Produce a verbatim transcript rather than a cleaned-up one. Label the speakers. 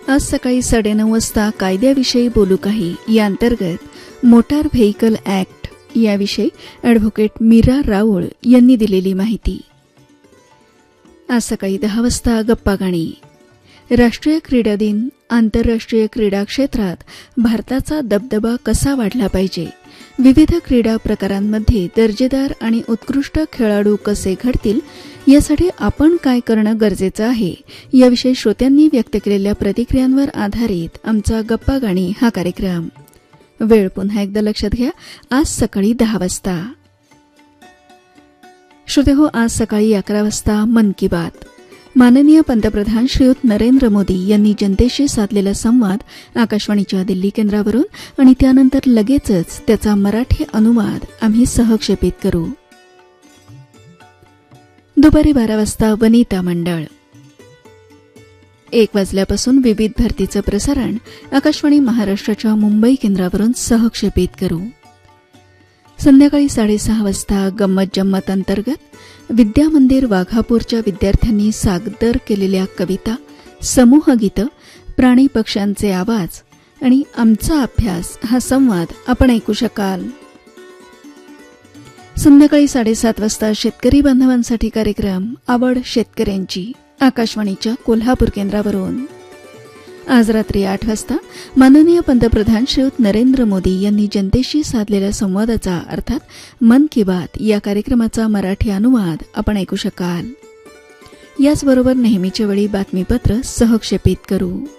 Speaker 1: आज सकाळी साडेनऊ वाजता कायद्याविषयी बोलू काही या अंतर्गत मोटार व्हेइकल ऍक्ट याविषयी ॲडव्होकेट मीरा राऊळ यांनी दिलेली माहिती. आज सकाळी दहा वाजता गप्पा गाणी. राष्ट्रीय क्रीडा दिन. आंतरराष्ट्रीय क्रीडा क्षेत्रात भारताचा दबदबा कसा वाढला पाहिजे, विविध क्रीडा प्रकारांमध्ये दर्जेदार आणि उत्कृष्ट खेळाडू कसे घडतील यासाठी आपण काय करणं गरजेचं आहे याविषयी श्रोत्यांनी व्यक्त केलेल्या प्रतिक्रियांवर आधारित आमचा गप्पा गाणी हा कार्यक्रम. वेळ पुन्हा एकदा लक्षात घ्या, आज सकाळी दहा वाजता. श्रोते हो, आज सकाळी अकरा वाजता मन की बात. माननीय पंतप्रधान श्रीयुत नरेंद्र मोदी यांनी जनतेशी साधलेला संवाद आकाशवाणीच्या दिल्ली केंद्रावरून आणि त्यानंतर लगेचच त्याचा मराठी अनुवाद आम्ही सहक्षेपित करू. दुपारी बारा वाजता वनिता मंडळ. एक वाजल्यापासून विविध भरतीचं प्रसारण आकाशवाणी महाराष्ट्राच्या मुंबई केंद्रावरून सहक्षेपित करू. संध्याकाळी साडेसहा वाजता गंमत जम्मत अंतर्गत विद्यामंदिर वाघापूरच्या विद्यार्थ्यांनी सादर केलेल्या कविता, समूहगीतं, प्राणी पक्ष्यांचे आवाज आणि आमचा अभ्यास हा संवाद आपण ऐकू शकाल. संध्याकाळी साडेसात वाजता शेतकरी बांधवांसाठी कार्यक्रम आवड शेतकऱ्यांची आकाशवाणीच्या कोल्हापूर केंद्रावरून. आज रात्री आठ वाजता माननीय पंतप्रधान श्रीयुत नरेंद्र मोदी यांनी जनतेशी साधलेल्या संवादाचा अर्थात मन की बात या कार्यक्रमाचा मराठी अनुवाद आपण ऐकू शकाल. याचबरोबर नेहमीच्या वेळी बातमीपत्र सहक्षेपित करू.